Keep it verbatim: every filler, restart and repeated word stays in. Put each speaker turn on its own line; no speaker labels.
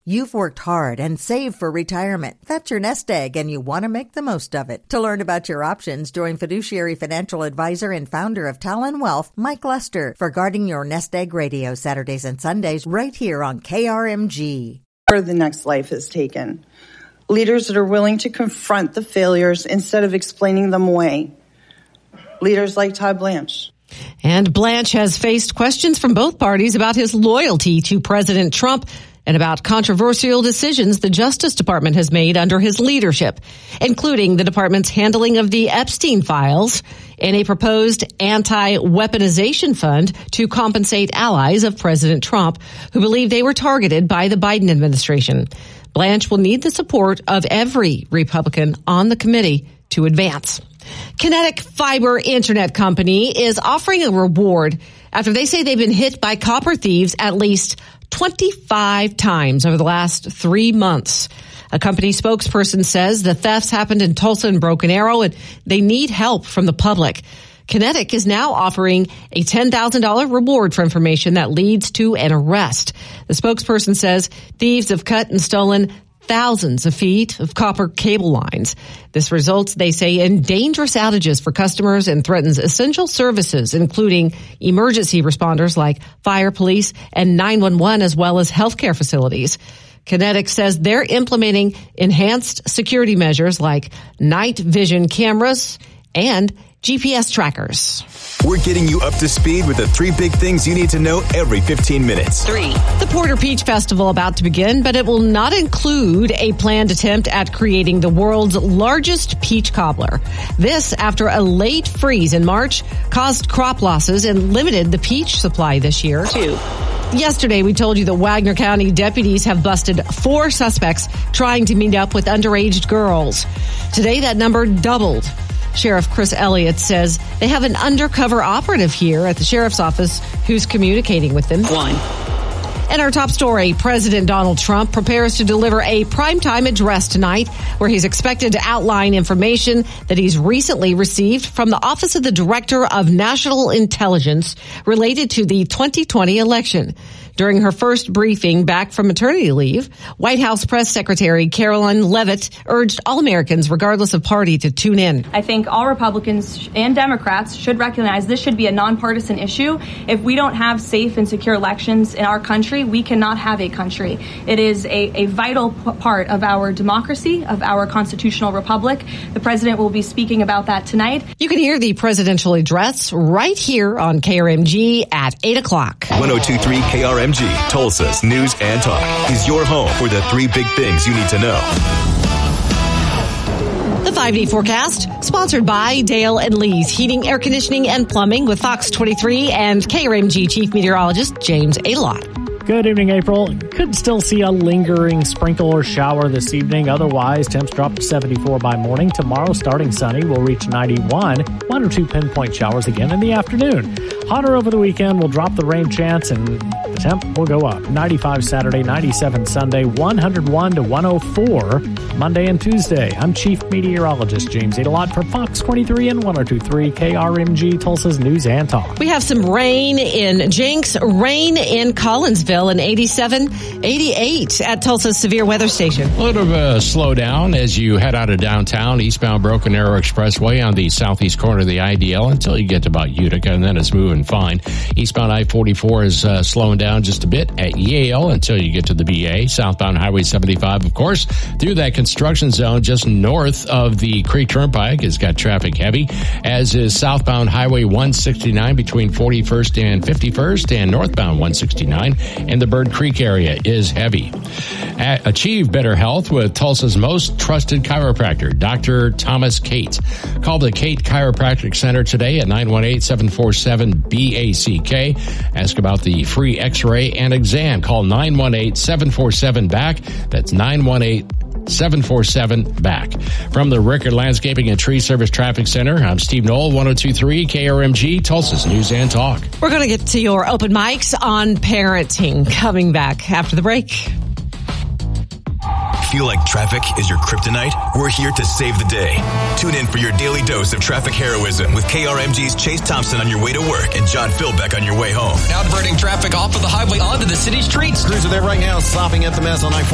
You've worked hard and saved for retirement. That's your nest egg, and you want to make the most of it. To learn about your options, join fiduciary financial advisor and founder of Talon Wealth, Mike Lester, for Guarding Your Nest Egg Radio, Saturdays and Sundays, right here on K R M G.
Where the next life is taken. Leaders that are willing to confront the failures instead of explaining them away. Leaders like Todd Blanche.
And Blanche has faced questions from both parties about his loyalty to President Trump and about controversial decisions the Justice Department has made under his leadership, including the department's handling of the Epstein files and a proposed anti-weaponization fund to compensate allies of President Trump who believe they were targeted by the Biden administration. Blanche will need the support of every Republican on the committee to advance. Kinetic Fiber Internet Company is offering a reward after they say they've been hit by copper thieves at least twenty-five times over the last three months. A company spokesperson says the thefts happened in Tulsa and Broken Arrow, and they need help from the public. Kinetic is now offering a ten thousand dollars reward for information that leads to an arrest. The spokesperson says thieves have cut and stolen thousands of feet of copper cable lines. This results, they say, in dangerous outages for customers and threatens essential services, including emergency responders like fire, police, and nine one one, as well as healthcare facilities. Kinetic says they're implementing enhanced security measures like night vision cameras and G P S trackers.
We're getting you up to speed with the three big things you need to know every fifteen minutes.
Three. The Porter Peach Festival about to begin, but it will not include a planned attempt at creating the world's largest peach cobbler. This after a late freeze in March caused crop losses and limited the peach supply this year. Two. Yesterday, we told you that Wagner County deputies have busted four suspects trying to meet up with underage girls. Today, that number doubled. Sheriff Chris Elliott says they have an undercover operative here at the sheriff's office who's communicating with them. One. And our top story, President Donald Trump prepares to deliver a primetime address tonight where he's expected to outline information that he's recently received from the Office of the Director of National Intelligence related to the twenty twenty election. During her first briefing back from maternity leave, White House Press Secretary Caroline Leavitt urged all Americans, regardless of party, to tune in.
I think all Republicans and Democrats should recognize this should be a nonpartisan issue. If we don't have safe and secure elections in our country, we cannot have a country. It is a, a vital p- part of our democracy, of our constitutional republic. The president will be speaking about that tonight.
You can hear the presidential address right here on K R M G at eight o'clock.
one oh two point three K R M G, Tulsa's News and Talk, is your home for the three big things you need to know.
The five-day forecast, sponsored by Dale and Lee's Heating, Air Conditioning, and Plumbing with Fox twenty-three and K R M G Chief Meteorologist James Adelot.
Good evening, April. Could still see a lingering sprinkle or shower this evening. Otherwise, temps drop to seventy-four by morning. Tomorrow, starting sunny, will reach ninety-one. One or two pinpoint showers again in the afternoon. Hotter over the weekend, will drop the rain chance, and the temp will go up. ninety-five Saturday, ninety-seven Sunday, one oh one to one oh four Monday and Tuesday. I'm Chief Meteorologist James Adelot for Fox twenty-three and one oh two point three K R M G, Tulsa's News and Talk.
We have some rain in Jenks, rain in Collinsville, and eighty-seven, eighty-eight at Tulsa's Severe Weather Station.
A little bit of a slowdown as you head out of downtown, eastbound Broken Arrow Expressway on the southeast corner of the I D L until you get to about Utica, and then it's moving fine. Eastbound I forty-four is uh, slowing down just a bit at Yale until you get to the B A. Southbound Highway seventy-five, of course, through that construction zone just north of the Creek Turnpike has got traffic heavy, as is southbound Highway one sixty-nine between forty-first and fifty-first, and northbound one sixty-nine. And the Bird Creek area is heavy. At Achieve Better Health with Tulsa's most trusted chiropractor, Doctor Thomas Kate. Call the Kate Chiropractic Center today at nine one eight, seven four seven, B A C K. Ask about the free x-ray and exam. Call nine one eight, seven four seven, B A C K. That's nine one eight, seven four seven, B A C K. From the Rickard Landscaping and Tree Service Traffic Center, I'm Steve Knoll, one oh two point three K R M G, Tulsa's News and Talk.
We're going to get to your open mics on parenting coming back after the break.
Feel like traffic is your kryptonite? We're here to save the day. Tune in for your daily dose of traffic heroism with K R M G's Chase Thompson on your way to work and John Philbeck on your way home.
Now diverting traffic off of the highway onto the city streets.
Crews are there right now, stopping at the mess on I forty.